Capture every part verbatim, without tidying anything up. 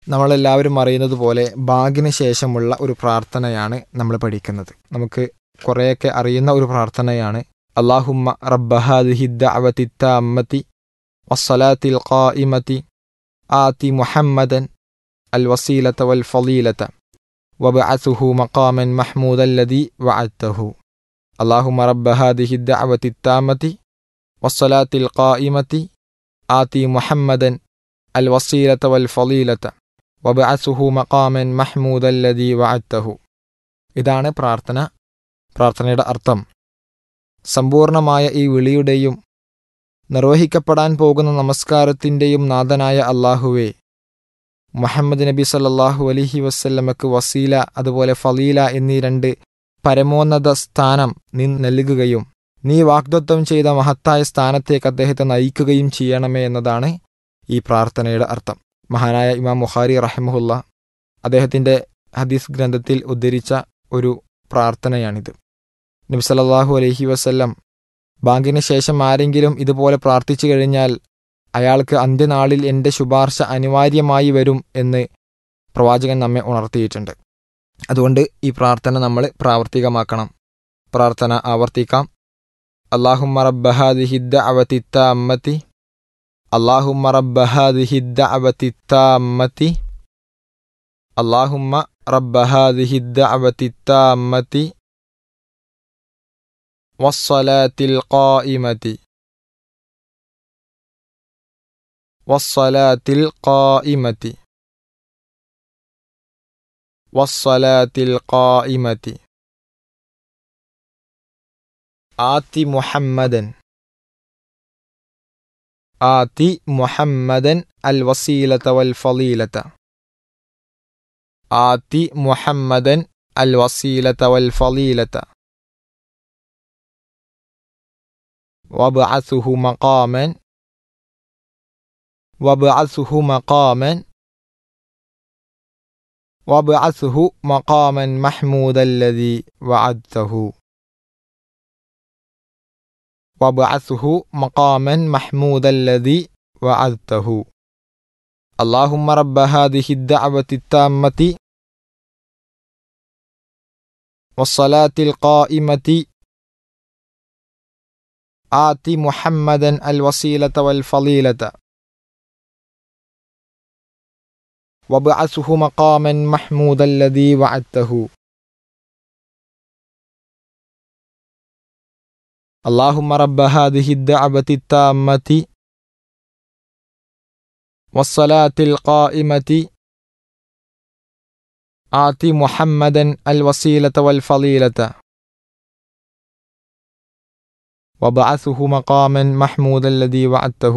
നമ്മളെല്ലാവരും അറിയുന്നത് പോലെ ബാങ്കിന് ശേഷമുള്ള ഒരു പ്രാർത്ഥനയാണ് നമ്മൾ പഠിക്കുന്നത്. നമുക്ക് കുറേയൊക്കെ അറിയുന്ന ഒരു പ്രാർത്ഥനയാണ്. അല്ലാഹുമ്മ റബ്ബ ഹാദിഹി ദഅവതി തഅമ്മതി വസ്സലാത്തിൽ ഖായിമതി ആതി മുഹമ്മദൻ അൽ വസീലത വൽ ഫളീലത വബഅസുഹു മഖാമൻ മഹ്മൂദൻ ലദി വഅദ്തഹു. അല്ലാഹുമ്മ റബ്ബ ഹാദിഹി ദഅവതി തഅമ്മതി വസ്സലാത്തിൽ ഖായിമതി ആതി മുഹമ്മദൻ അൽ വസീലത വൽ ഫളീലത വബഅസുഹു മഖാമൻ മഹ്മൂദൻ ലദി വഅദ്തഹു. ഇതാണ് പ്രാർത്ഥന. പ്രാർത്ഥനയുടെ അർത്ഥം: സമ്പൂർണമായ ഈ വിളിയുടെയും നിർവഹിക്കപ്പെടാൻ പോകുന്ന നമസ്കാരത്തിൻ്റെയും നാഥനായ അല്ലാഹുവേ, മുഹമ്മദ് നബി സല്ലല്ലാഹു അലൈഹി വസല്ലമക്ക് വസീല അതുപോലെ ഫളീല എന്നീ രണ്ട് പരമോന്നത സ്ഥാനം നീ നൽകുകയും നീ വാഗ്ദത്തം ചെയ്ത മഹത്തായ സ്ഥാനത്തേക്ക് അദ്ദേഹത്തെ നയിക്കുകയും ചെയ്യണമേ എന്നതാണ് ഈ പ്രാർത്ഥനയുടെ അർത്ഥം. മഹാനായ ഇമാം ബുഖാരി റഹിമഹുല്ല അദ്ദേഹത്തിൻ്റെ ഹദീസ് ഗ്രന്ഥത്തിൽ ഉദ്ധരിച്ച ഒരു പ്രാർത്ഥനയാണിത്. നബി സല്ലല്ലാഹു അലൈഹി വസല്ലം ബാങ്കിന് ശേഷം ആരെങ്കിലും ഇതുപോലെ പ്രാർത്ഥിച്ചു കഴിഞ്ഞാൽ അയാൾക്ക് അന്ത്യനാളിൽ എൻ്റെ ശുപാർശ അനിവാര്യമായി വരും എന്ന് പ്രവാചകൻ നമ്മെ ഉണർത്തിയിട്ടുണ്ട്. അതുകൊണ്ട് ഈ പ്രാർത്ഥന നമ്മൾ പ്രാവർത്തികമാക്കണം. പ്രാർത്ഥന ആവർത്തിക്കാം. അല്ലാഹുമ്മ റബ്ബ ഹാദിഹി ദഅവതി തഅമ്മതി അല്ലാഹുമ്മ റബ്ബ ഹാദിഹി ദഅവതി തഅമ്മതി അല്ലാഹുമ്മ റബ്ബ ഹാദിഹി ദഅവതി തഅമ്മതി വസ്സലാത്തിൽ ഖായിമതി വസ്സലാത്തിൽ ഖായിമതി വസ്സലാത്തിൽ ഖായിമതി ആതി മുഹമ്മദൻ ആതി മുഹമ്മദൻ അൽ വസീലത വൽ ഫളീലത ആതി മുഹമ്മദൻ അൽ വസീലത വൽ ഫളീലത വബ്അസുഹു മഖാമൻ വബ്അസുഹു മഖാമൻ വബ്അസുഹു മഖാമൻ മഹ്മൂദൻ ലദി വഅദ്തഹു വബ്അസുഹു മഖാമൻ മഹ്മൂദൻ ലദി വഅദ്തഹു. അല്ലാഹുമ്മ റബ്ബ ഹാദിഹി ദഅവതി തഅമ്മതി വസ്സലാത്തിൽ ഖായിമതി ആതി മുഹമ്മദൻ അൽ വസീലത വൽ ഫളീലത വബ്അസുഹു മഖാമൻ മഹ്മൂദൻ ലദി വഅദ്തഹു. اللهم رب هذه الدعوة التامة والصلاة القائمة آت محمدا الوسيلة والفضيلة وابعثه مقاما محمودا الذي وعدته.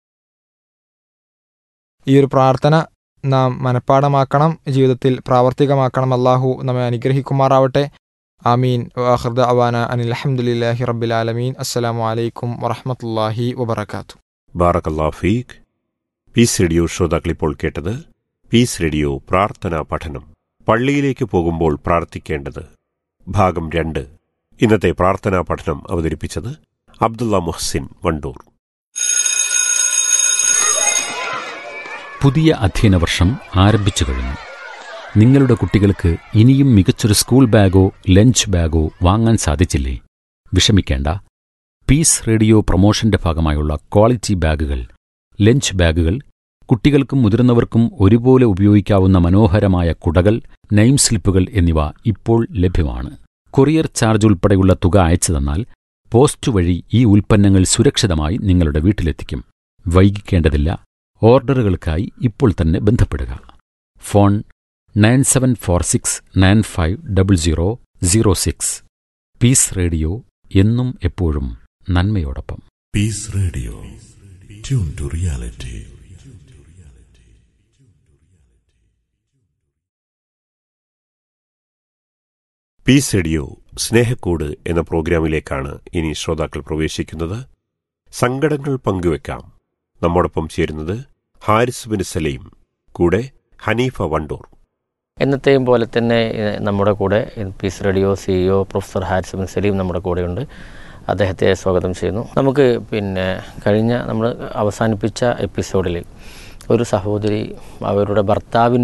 ഈ ഒരു പ്രാർത്ഥന നാം മനഃപ്പാഠമാക്കണം, ജീവിതത്തിൽ പ്രാവർത്തികമാക്കണം. അല്ലാഹു നമ്മെ അനുഗ്രഹിക്കുമാറാവട്ടെ. ആമീൻ. വആഖിറു ദഅവാന അനിൽ ഹംദുലില്ലാഹി റബ്ബിൽ ആലമീൻ. അസ്സലാമു അലൈക്കും വറഹ്മത്തുള്ളാഹി വബറകാതുഹു. ബാറകല്ലാഹു ഫീക്. പീസ് റേഡിയോ ശ്രോതാക്കളിപ്പോൾ കേട്ടത് പീസ് റേഡിയോ പ്രാർത്ഥനാ പഠനം. പള്ളിയിലേക്ക് പോകുമ്പോൾ പ്രാർത്ഥിക്കേണ്ടത്, ഭാഗം രണ്ട്. ഇന്നത്തെ പ്രാർത്ഥനാ പഠനം അവതരിപ്പിച്ചത് അബ്ദുള്ള മുഹ്സിൻ വണ്ടൂർ. പുതിയ അധ്യയന വർഷം ആരംഭിച്ചു കഴിഞ്ഞു. നിങ്ങളുടെ കുട്ടികൾക്ക് ഇനിയും മികച്ചൊരു സ്കൂൾ ബാഗോ ലഞ്ച് ബാഗോ വാങ്ങാൻ സാധിച്ചില്ലേ? വിഷമിക്കേണ്ട. പീസ് റേഡിയോ പ്രൊമോഷന്റെ ഭാഗമായുള്ള ക്വാളിറ്റി ബാഗുകൾ, ലഞ്ച് ബാഗുകൾ, കുട്ടികൾക്കും മുതിർന്നവർക്കും ഒരുപോലെ ഉപയോഗിക്കാവുന്ന മനോഹരമായ കുടകൾ, നെയിം സ്ലിപ്പുകൾ എന്നിവ ഇപ്പോൾ ലഭ്യമാണ്. കൊറിയർ ചാർജ് ഉൾപ്പെടെയുള്ള തുക അയച്ചു തന്നാൽ പോസ്റ്റ് വഴി ഈ ഉൽപ്പന്നങ്ങൾ സുരക്ഷിതമായി നിങ്ങളുടെ വീട്ടിലെത്തിക്കും. വൈകിക്കേണ്ടതില്ല. ഓർഡറുകൾക്കായി ഇപ്പോൾ തന്നെ ബന്ധപ്പെടുക. Phone nine seven four six nine five double zero zero six. Piece radio എന്നും എപ്പോഴും നന്മയോടൊപ്പം. Piece radio, tune to reality. Piece radio Snehakkoodu എന്ന പ്രോഗ്രാമിലേക്കാണ് ഇനി ശ്രോതാക്കൾ പ്രവേശിക്കുന്നത്. സങ്കടങ്ങൾ പങ്കുവെക്കാം. നമ്മോടൊപ്പം ചേരുന്നത് ഹാരിസ് ബിൻ സലീം, കൂടെ ഹനീഫ വണ്ടൂർ. എന്നത്തെയും പോലെ തന്നെ നമ്മുടെ കൂടെ piece radio CEO professor Haris bin Saleem നമ്മുടെ കൂടെയുണ്ട്. അദ്ദേഹത്തെ സ്വാഗതം ചെയ്യുന്നു. നമുക്ക് പിന്നെ കഴിഞ്ഞ നമ്മൾ അവസാനിപ്പിച്ച എപ്പിസോഡിൽ ഒരു സഹോദരി അവരുടെ ഭർത്താവിൻ്റെ